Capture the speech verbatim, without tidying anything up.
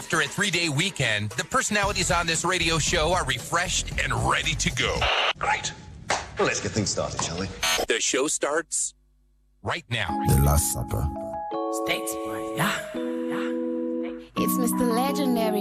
After a three-day weekend, the personalities on this radio show are refreshed and ready to go. Great. Well, let's get things started, shall we? The show starts right now. The Last Supper. States, boy, yeah. It's Mister Legendary.